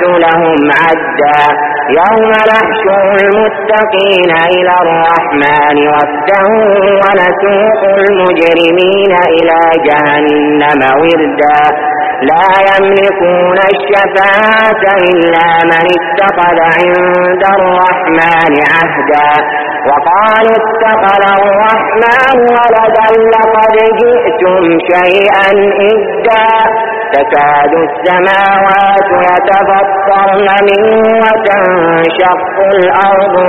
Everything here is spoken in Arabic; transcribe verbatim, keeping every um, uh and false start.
لهم عدا يوم نحشر المتقين إلى الرحمن وفدا ونسوق المجرمين إلى جهنم وردا لا يملكون الشفاعة إلا من اتخذ عند الرحمن عهدا وقالوا اتخذ الرحمن ولدا لقد جئتم شيئا إدا تكاد السماوات يتفطرن منه وتنشق الأرض